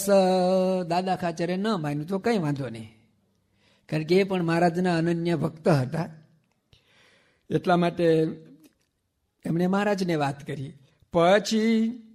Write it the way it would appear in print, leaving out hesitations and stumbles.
દાદા ખાચરે ન માન્યું તો કંઈ વાંધો નહીં, કારણ કે એ પણ મહારાજના અનન્ય ભક્ત હતા. એટલા માટે એમણે મહારાજને વાત કરી. પછી